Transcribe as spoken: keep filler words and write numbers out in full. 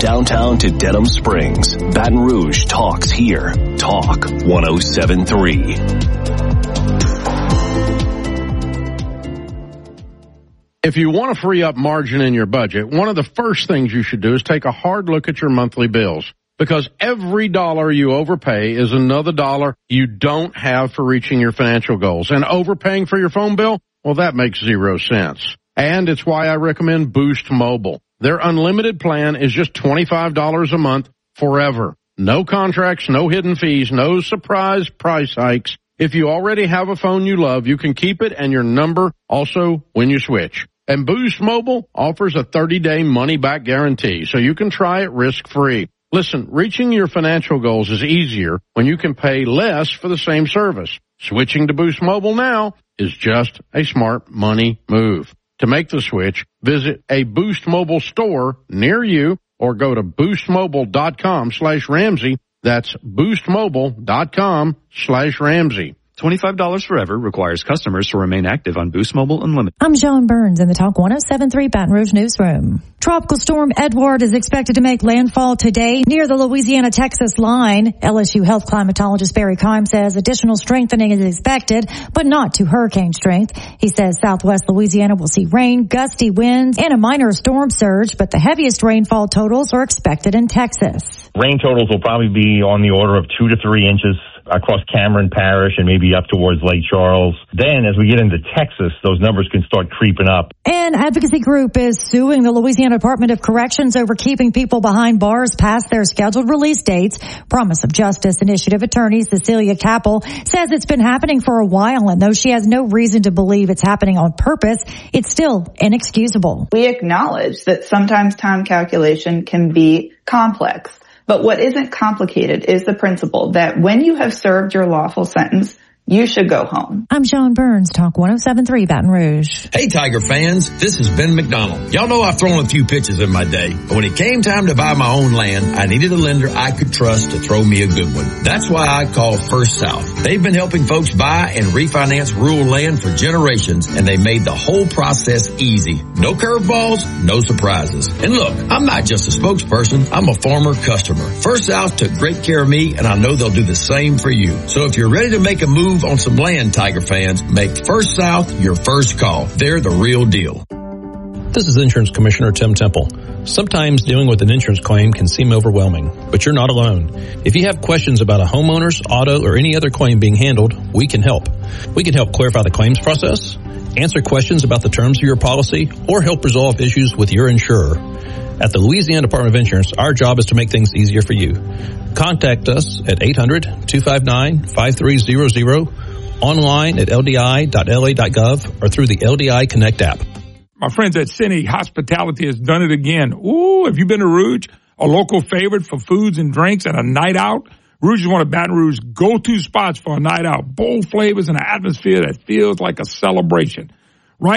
downtown to Denham Springs, Baton Rouge talks here. Talk one oh seven point three. If you want to free up margin in your budget, one of the first things you should do is take a hard look at your monthly bills, because every dollar you overpay is another dollar you don't have for reaching your financial goals. And overpaying for your phone bill, well, that makes zero sense. And it's why I recommend Boost Mobile. Their unlimited plan is just twenty-five dollars a month forever. No contracts, no hidden fees, no surprise price hikes. If you already have a phone you love, you can keep it and your number also when you switch. And Boost Mobile offers a thirty-day money-back guarantee, so you can try it risk-free. Listen, reaching your financial goals is easier when you can pay less for the same service. Switching to Boost Mobile now is just a smart money move. To make the switch, visit a Boost Mobile store near you or go to boostmobile.com slash Ramsey. That's boostmobile.com slash Ramsey. twenty-five dollars forever requires customers to remain active on Boost Mobile Unlimited. I'm Joan Burns in the Talk one oh seven point three Baton Rouge Newsroom. Tropical storm Edward is expected to make landfall today near the Louisiana-Texas line. L S U health climatologist Barry Keim says additional strengthening is expected, but not to hurricane strength. He says southwest Louisiana will see rain, gusty winds, and a minor storm surge, but the heaviest rainfall totals are expected in Texas. Rain totals will probably be on the order of two to three inches across Cameron Parish and maybe up towards Lake Charles. Then as we get into Texas, those numbers can start creeping up. An advocacy group is suing the Louisiana Department of Corrections over keeping people behind bars past their scheduled release dates. Promise of Justice Initiative attorney Cecilia Capel says it's been happening for a while, and though she has no reason to believe it's happening on purpose, it's still inexcusable. We acknowledge that sometimes time calculation can be complex. But what isn't complicated is the principle that when you have served your lawful sentence, you should go home. I'm Joan Burns, Talk one oh seven point three Baton Rouge. Hey, Tiger fans, this is Ben McDonald. Y'all know I've thrown a few pitches in my day, but when it came time to buy my own land, I needed a lender I could trust to throw me a good one. That's why I called First South. They've been helping folks buy and refinance rural land for generations, and they made the whole process easy. No curveballs, no surprises. And look, I'm not just a spokesperson, I'm a former customer. First South took great care of me, and I know they'll do the same for you. So if you're ready to make a move on some land, Tiger fans, make First South your first call. They're the real deal. This is Insurance Commissioner Tim Temple. Sometimes dealing with an insurance claim can seem overwhelming, but you're not alone. If you have questions about a homeowner's, auto, or any other claim being handled, we can help. We can help clarify the claims process, answer questions about the terms of your policy, or help resolve issues with your insurer. At the Louisiana Department of Insurance, our job is to make things easier for you. Contact us at eight hundred, two five nine, five three zero zero, online at L D I dot L A dot gov, or through the L D I Connect app. My friends at Cine Hospitality has done it again. Ooh, have you been to Rouge? A local favorite for foods and drinks and a night out? Rouge is one of Baton Rouge's go-to spots for a night out. Bold flavors and an atmosphere that feels like a celebration.